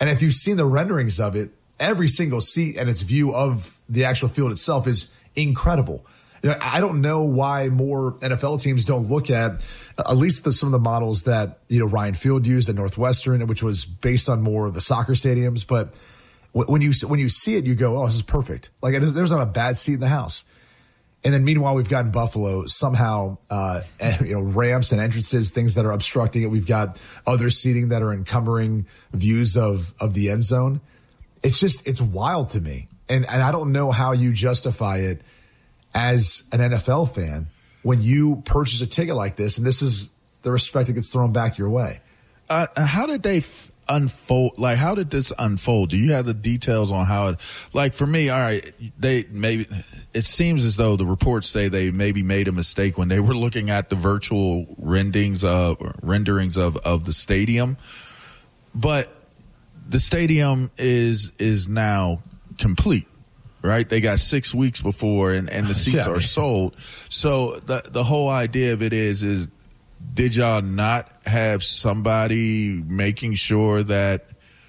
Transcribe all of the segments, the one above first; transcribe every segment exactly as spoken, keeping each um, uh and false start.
And if you've seen the renderings of it, every single seat and its view of the actual field itself is incredible. I don't know why more N F L teams don't look at at least the, some of the models that, you know, Ryan Field used at Northwestern, which was based on more of the soccer stadiums. But when you when you see it, you go, oh, this is perfect. Like, it is, there's not a bad seat in the house. And then meanwhile, we've got in Buffalo somehow, uh, you know, ramps and entrances, things that are obstructing it. We've got other seating that are encumbering views of, of the end zone. It's just, it's wild to me. And, and I don't know how you justify it as an N F L fan when you purchase a ticket like this, and this is the respect that gets thrown back your way. Uh, how did they f- unfold? Like, how did this unfold? Do you have the details on how it, like, for me, all right, they maybe, it seems as though the reports say they maybe made a mistake when they were looking at the virtual renderings of, renderings of, of the stadium. But the stadium is, is now complete. Right? They got six weeks before and, and the seats yeah, are sold. So the the whole idea of it is, is did y'all not have somebody making sure that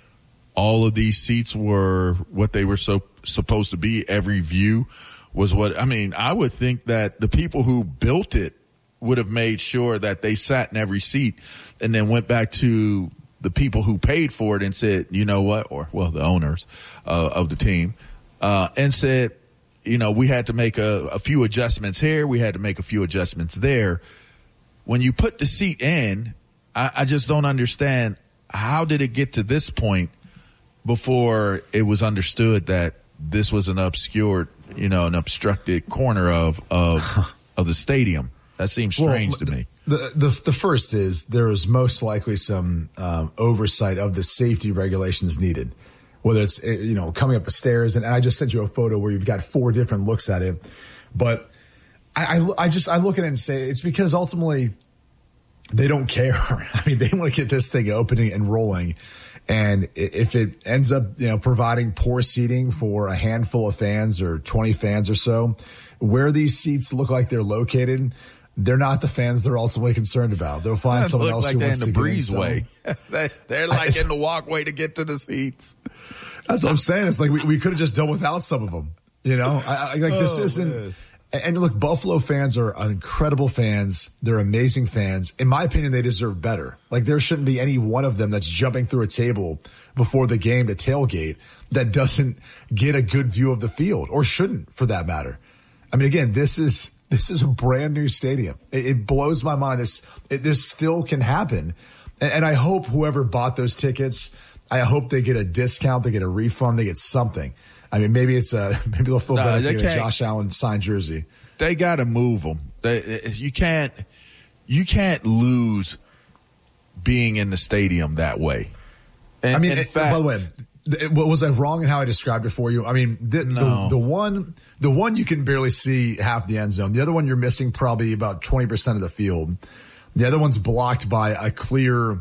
all of these seats were what they were so supposed to be? Every view was what, I mean, I would think that the people who built it would have made sure that they sat in every seat and then went back to the people who paid for it and said, you know what, or, well, the owners uh, of the team, Uh, and said, you know, we had to make a, a few adjustments here. We had to make a few adjustments there. When you put the seat in, I, I just don't understand, how did it get to this point before it was understood that this was an obscured, you know, an obstructed corner of of, of the stadium? That seems strange well, to me. The, the the first is there is most likely some um, oversight of the safety regulations needed. Whether it's, you know, coming up the stairs, and I just sent you a photo where you've got four different looks at it. But I, I, I just, I look at it and say it's because ultimately they don't care. I mean, they want to get this thing opening and rolling. And if it ends up, you know, providing poor seating for a handful of fans or twenty fans or so, where these seats look like they're located, they're not the fans they're ultimately concerned about. They'll find someone else like who they're wants in the to get in. breezeway. they, they're like in the walkway to get to the seats. That's what I'm saying. It's like we, we could have just done without some of them, you know, I, I like this oh, isn't, man. And look, Buffalo fans are incredible fans. They're amazing fans. In my opinion, they deserve better. Like, there shouldn't be any one of them that's jumping through a table before the game to tailgate that doesn't get a good view of the field, or shouldn't, for that matter. I mean, again, this is, this is a brand new stadium. It, it blows my mind. This, it, this still can happen. And, and I hope whoever bought those tickets, I hope they get a discount, they get a refund, they get something. I mean, maybe it's a, maybe they'll feel no, better if they get a Josh Allen signed jersey. They got to move them. They, you can't, you can't lose being in the stadium that way. And, I mean, in it, fact, by the way, was I wrong in how I described it for you? I mean, the, no. the, the one, the one you can barely see half the end zone. The other one you're missing probably about twenty percent of the field. The other one's blocked by a clear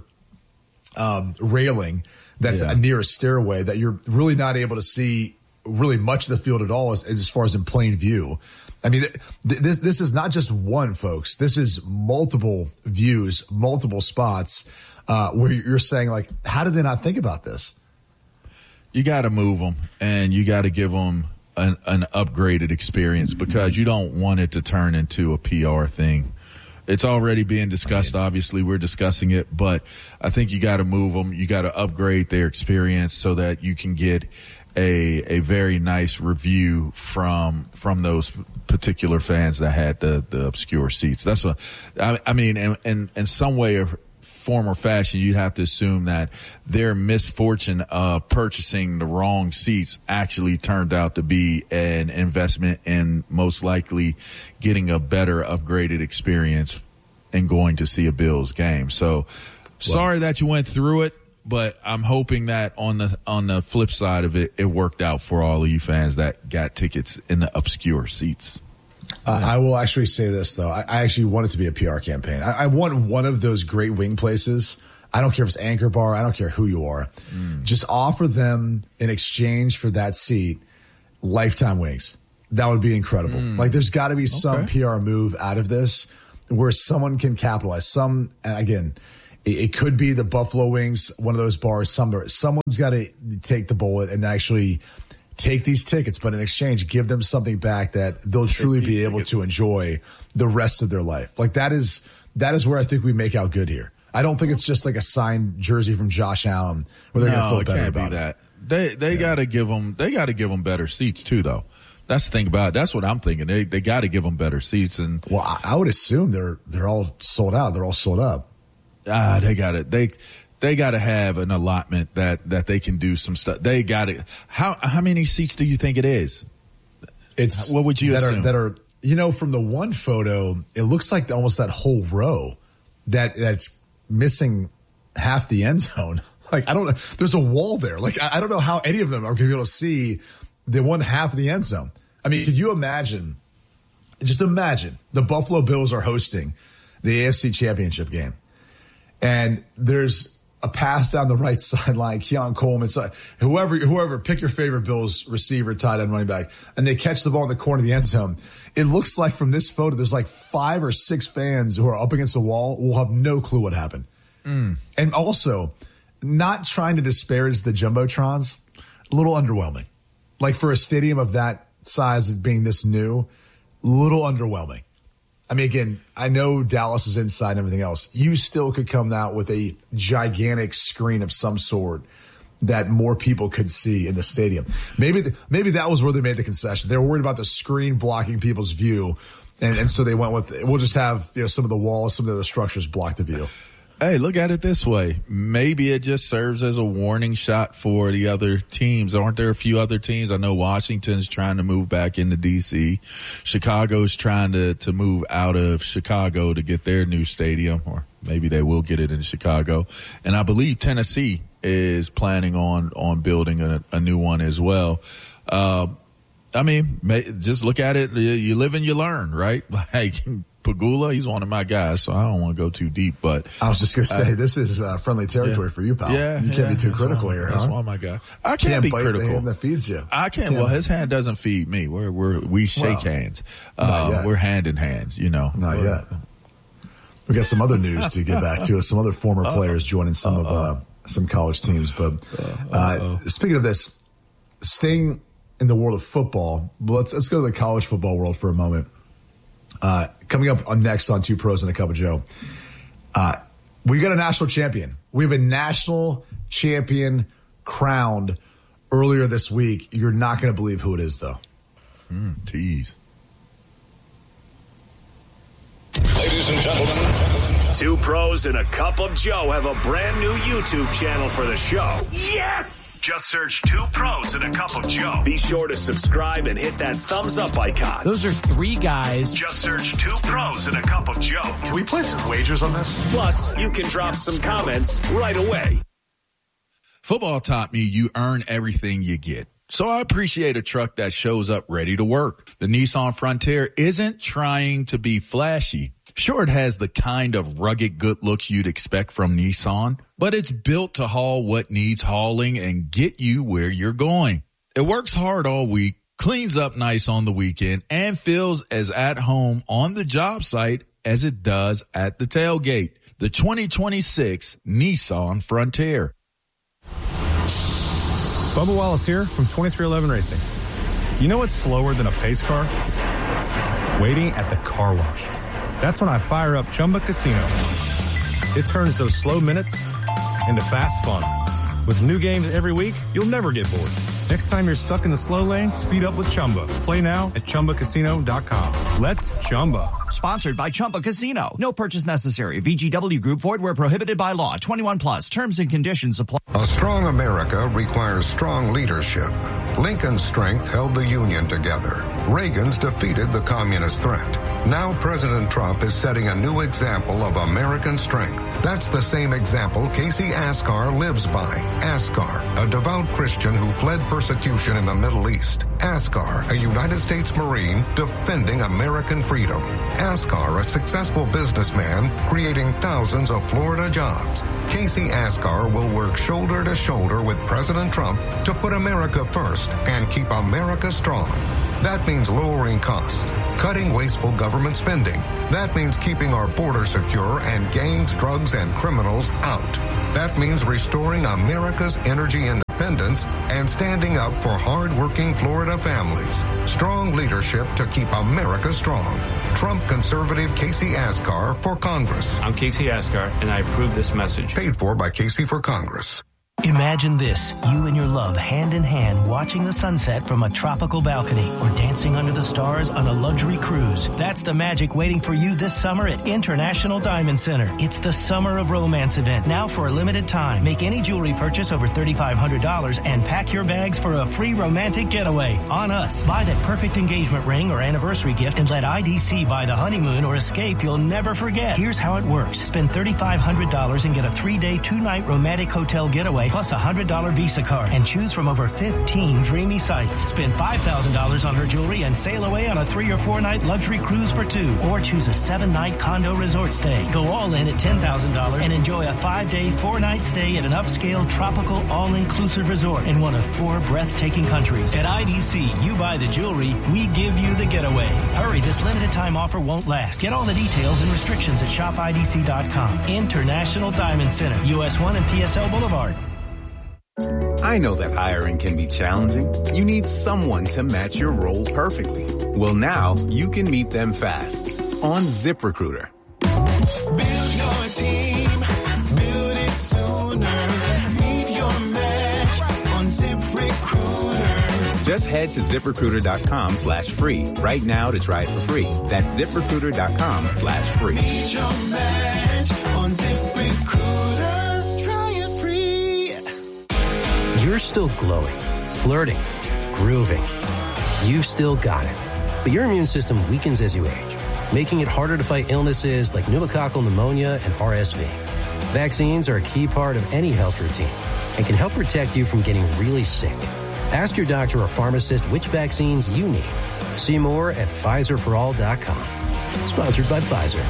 um, railing that's yeah. near a stairway that you're really not able to see really much of the field at all as, as far as in plain view. I mean, th- this this is not just one, folks. This is multiple views, multiple spots uh, where you're saying, like, how did they not think about this? You got to move them, and you got to give them an, an upgraded experience, because you don't want it to turn into a P R thing. It's already being discussed. Obviously, we're discussing it, but I think you got to move them. You got to upgrade their experience so that you can get a a very nice review from from those particular fans that had the the obscure seats. That's a, I, I mean, in, in in some way or form or fashion, you'd have to assume that their misfortune of purchasing the wrong seats actually turned out to be an investment in most likely getting a better upgraded experience and going to see a Bills game. So well, sorry that you went through it, but I'm hoping that on the on the flip side of it, it worked out for all of you fans that got tickets in the obscure seats. Uh, I will actually say this, though. I, I actually want it to be a P R campaign. I, I want one of those great wing places. I don't care if it's Anchor Bar. I don't care who you are. Mm. Just offer them in exchange for that seat lifetime wings. That would be incredible. Mm. Like, there's got to be some okay. P R move out of this where someone can capitalize. Some, and again, It, it could be the Buffalo Wings, one of those bars. Somewhere, someone's got to take the bullet and actually take these tickets, but in exchange, give them something back that they'll truly be able to enjoy the rest of their life. Like that is that is where I think we make out good here. I don't think it's just like a signed jersey from Josh Allen where they're no, going to feel better can't about be it. That. They they yeah. got to give them they got to give them better seats too, though. That's the thing about it. That's what I'm thinking. They they got to give them better seats. And well, I, I would assume they're they're all sold out. They're all sold up. Ah, they got it. They. They got to have an allotment that, that they can do some stuff. They got it. How how many seats do you think it is? It's what would you that assume? Are, that are you know from the one photo, it looks like almost that whole row that that's missing half the end zone. Like I don't know. There's a wall there. Like I, I don't know how any of them are going to be able to see the one half of the end zone. I mean, could you imagine? Just imagine the Buffalo Bills are hosting the A F C Championship game, and there's a pass down the right sideline, Keon Coleman, whoever, whoever, pick your favorite Bills receiver, tight end, running back, and they catch the ball in the corner of the end zone. It looks like from this photo, there's like five or six fans who are up against the wall will have no clue what happened. Mm. And also, not trying to disparage the Jumbotrons, a little underwhelming. Like for a stadium of that size of being this new, a little underwhelming. I mean, again, I know Dallas is inside and everything else. You still could come out with a gigantic screen of some sort that more people could see in the stadium. Maybe the, maybe that was where they made the concession. They were worried about the screen blocking people's view, and, and so they went with, we'll just have you know some of the walls, some of the other structures block the view. Hey, look at it this way. Maybe it just serves as a warning shot for the other teams. Aren't there a few other teams? I know Washington's trying to move back into D C. Chicago's trying to, to move out of Chicago to get their new stadium, or maybe they will get it in Chicago. And I believe Tennessee is planning on, on building a, a new one as well. Uh, I mean, just look at it. You live and you learn, right? Like, Pagula, he's one of my guys, so I don't want to go too deep. But I was just going to say, I, this is uh, friendly territory yeah, for you, pal. Yeah, you can't yeah, be too critical one, here, that's huh? That's one of my guys. I can't, can't be bite critical. The hand that feeds you. I can't. can't well, his hand doesn't feed me. We're we're we shake well, hands. Uh, we're hand in hands. You know. Not we're, yet. We got some other news to get back to. Some other former uh, players joining some uh, of uh, some college teams. But uh, speaking of this, staying in the world of football, let's let's go to the college football world for a moment. Uh, coming up on next on Two Pros and a Cup of Joe, uh, we got a national champion. We have a national champion crowned earlier this week. You're not going to believe who it is, though. Mm, tease. Ladies and gentlemen, Two Pros and a Cup of Joe have a brand new YouTube channel for the show. Yes! Just search Two Pros and a Cup of Joe. Be sure to subscribe and hit that thumbs up icon. Those are three guys. Just search Two Pros and a Cup of Joe. Can we play some wagers on this? Plus, you can drop some comments right away. Football taught me you earn everything you get. So I appreciate a truck that shows up ready to work. The Nissan Frontier isn't trying to be flashy. Sure, it has the kind of rugged good looks you'd expect from Nissan, but it's built to haul what needs hauling and get you where you're going. It works hard all week, cleans up nice on the weekend, and feels as at home on the job site as it does at the tailgate. The twenty twenty-six Nissan Frontier. Bubba Wallace here from twenty-three eleven Racing. You know what's slower than a pace car? Waiting at the car wash. That's when I fire up Chumba Casino. It turns those slow minutes into fast fun. With new games every week, you'll never get bored. Next time you're stuck in the slow lane, speed up with Chumba. Play now at Chumba Casino dot com. Let's Chumba. Sponsored by Chumba Casino. No purchase necessary. V G W Group. Void where prohibited by law. twenty-one plus. Terms and conditions apply. A strong America requires strong leadership. Lincoln's strength held the Union together. Reagan's defeated the communist threat. Now President Trump is setting a new example of American strength. That's the same example Casey Askar lives by. Askar, a devout Christian who fled persecution in the Middle East. Askar, a United States Marine defending American freedom. Askar, a successful businessman creating thousands of Florida jobs. Casey Askar will work shoulder to shoulder with President Trump to put America first and keep America strong. That means lowering costs, cutting wasteful government spending. That means keeping our border secure and gangs, drugs, and criminals out. That means restoring America's energy independence and standing up for hard-working Florida families. Strong leadership to keep America strong. Trump conservative Casey Askar for Congress. I'm Casey Askar, and I approve this message. Paid for by Casey for Congress. Imagine this, you and your love hand in hand watching the sunset from a tropical balcony or dancing under the stars on a luxury cruise. That's the magic waiting for you this summer at International Diamond Center. It's the Summer of Romance event, now for a limited time. Make any jewelry purchase over three thousand five hundred dollars and pack your bags for a free romantic getaway on us. Buy that perfect engagement ring or anniversary gift and let I D C buy the honeymoon or escape you'll never forget. Here's how it works. Spend three thousand five hundred dollars and get a three-day, two-night romantic hotel getaway plus a one hundred dollars Visa card and choose from over fifteen dreamy sites. Spend five thousand dollars on her jewelry and sail away on a three or four night luxury cruise for two, or choose a seven night condo resort stay. Go all in at ten thousand dollars and enjoy a five day, four night stay at an upscale tropical all-inclusive resort in one of four breathtaking countries. At I D C, you buy the jewelry, we give you the getaway. Hurry, this limited time offer won't last. Get all the details and restrictions at shop I D C dot com. International Diamond Center, U S one and P S L Boulevard. I know that hiring can be challenging. You need someone to match your role perfectly. Well, now you can meet them fast on ZipRecruiter. Build your team, build it sooner. Meet your match on ZipRecruiter. Just head to ZipRecruiter.com slash free right now to try it for free. That's ZipRecruiter.com slash free. Meet your match on ZipRecruiter. You're still glowing, flirting, grooving. You've still got it. But your immune system weakens as you age, making it harder to fight illnesses like pneumococcal pneumonia and R S V. Vaccines are a key part of any health routine and can help protect you from getting really sick. Ask your doctor or pharmacist which vaccines you need. See more at Pfizer for all dot com. Sponsored by Pfizer.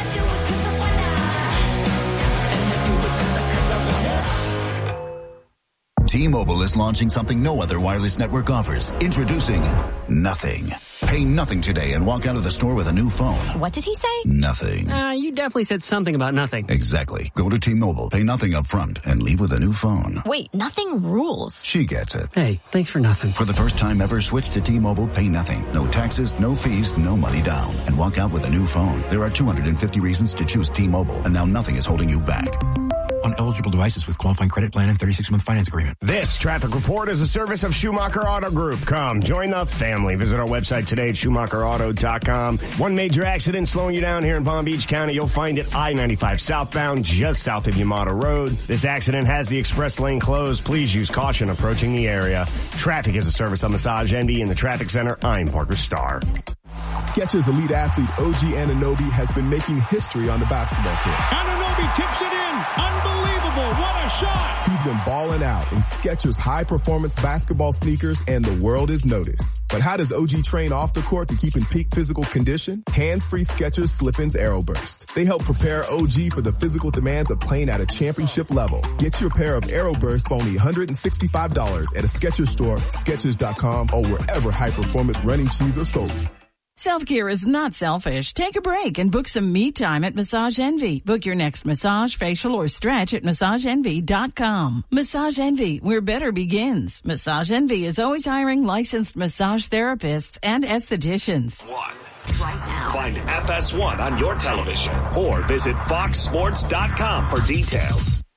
T-Mobile is launching something no other wireless network offers. Introducing Nothing. Pay nothing today and walk out of the store with a new phone. What did he say? Nothing. Uh, you definitely said something about nothing. Exactly. Go to T-Mobile, pay nothing up front, and leave with a new phone. Wait, nothing rules. She gets it. Hey, thanks for nothing. For the first time ever, switch to T-Mobile, pay nothing. No taxes, no fees, no money down. And walk out with a new phone. There are two hundred fifty reasons to choose T-Mobile, and now nothing is holding you back. On eligible devices with qualifying credit plan and thirty-six month finance agreement. This traffic report is a service of Schumacher Auto Group. Come, join the family. Visit our website today at Schumacher Auto dot com. One major accident slowing you down here in Palm Beach County. You'll find it I ninety-five southbound, just south of Yamato Road. This accident has the express lane closed. Please use caution approaching the area. Traffic is a service of Massage Envy in the Traffic Center. I'm Parker Starr. Skechers elite athlete O G Anunoby has been making history on the basketball court. Anunoby tips it in. Unbelievable. What a shot. He's been balling out in Skechers high-performance basketball sneakers, and the world is noticed. But how does O G train off the court to keep in peak physical condition? Hands-free Skechers Slip-ins AeroBurst. They help prepare O G for the physical demands of playing at a championship level. Get your pair of AeroBurst for only one hundred sixty-five dollars at a Skechers store, Skechers dot com, or wherever high-performance running shoes are sold. Self-care is not selfish. Take a break and book some me time at Massage Envy. Book your next massage, facial, or stretch at Massage Envy dot com. Massage Envy, where better begins. Massage Envy is always hiring licensed massage therapists and estheticians. One. Right now. Find F S one on your television or visit fox sports dot com for details.